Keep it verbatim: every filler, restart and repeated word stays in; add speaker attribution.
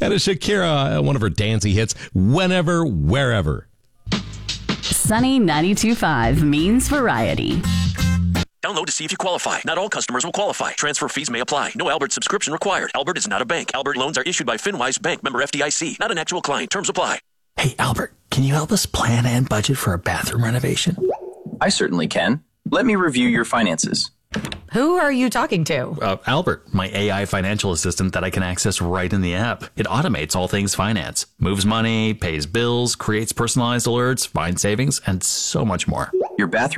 Speaker 1: And a Shakira, one of her dancey hits, Whenever, Wherever.
Speaker 2: Sunny ninety-two point five means variety.
Speaker 3: Download to see if you qualify. Not all customers will qualify. Transfer fees may apply. No Albert subscription required. Albert is not a bank. Albert loans are issued by FinWise Bank, member F D I C. Not an actual client. Terms apply.
Speaker 4: Hey, Albert, can you help us plan and budget for a bathroom renovation?
Speaker 5: I certainly can. Let me review your finances.
Speaker 6: Who are you talking to?
Speaker 4: Uh, Albert, my A I financial assistant that I can access right in the app. It automates all things finance, moves money, pays bills, creates personalized alerts, finds savings, and so much more.
Speaker 5: Your bathroom